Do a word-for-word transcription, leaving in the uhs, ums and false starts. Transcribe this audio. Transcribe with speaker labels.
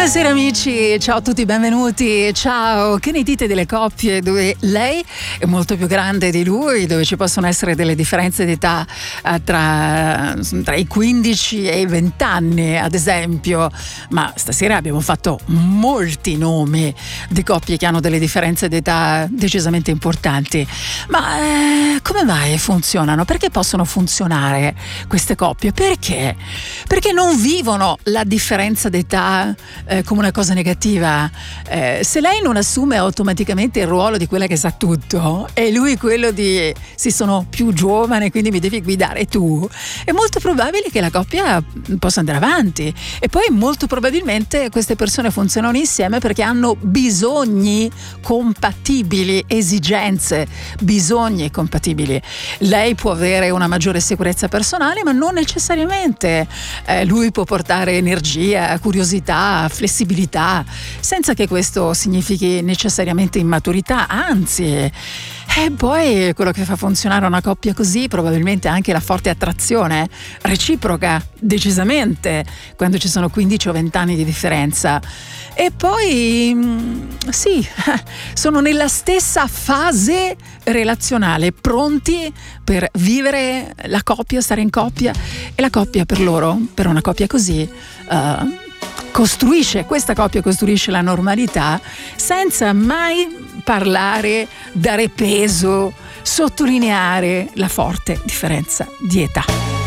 Speaker 1: Buonasera amici, ciao a tutti, benvenuti. Ciao, che ne dite delle coppie dove lei è molto più grande di lui, dove ci possono essere delle differenze di età eh, tra, tra i quindici e i venti anni, ad esempio? Ma stasera abbiamo fatto molti nomi di coppie che hanno delle differenze di età decisamente importanti. Ma eh, come mai funzionano? Perché possono funzionare queste coppie? Perché? Perché non vivono la differenza d'età eh, come una cosa negativa. Eh, se lei non assume automaticamente il ruolo di quella che sa tutto e lui quello di sì, sono più giovane quindi mi devi guidare tu, è molto probabile che la coppia possa andare avanti. E poi molto probabilmente queste persone funzionano insieme perché hanno bisogni compatibili, esigenze, bisogni compatibili. Lei può avere una maggiore sicurezza personale, ma non necessariamente eh, lui può portare energia, curiosità, flessibilità, senza che questo significhi necessariamente immaturità, anzi. E poi quello che fa funzionare una coppia così probabilmente è anche la forte attrazione reciproca, decisamente, quando ci sono quindici o venti anni di differenza. E poi sì, sono nella stessa fase relazionale, pronti per vivere la coppia, stare in coppia, e la coppia per loro, per una coppia così, uh, costruisce, questa coppia costruisce la normalità senza mai parlare, dare peso, sottolineare la forte differenza di età.